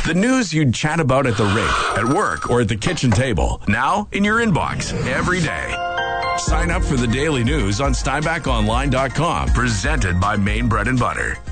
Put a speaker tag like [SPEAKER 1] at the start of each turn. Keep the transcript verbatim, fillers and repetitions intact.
[SPEAKER 1] The news you'd chat about at the rink, at work, or at the kitchen table. Now in your inbox every day. Sign up for the daily news on Steinbach Online dot com. Presented by Maine Bread and Butter.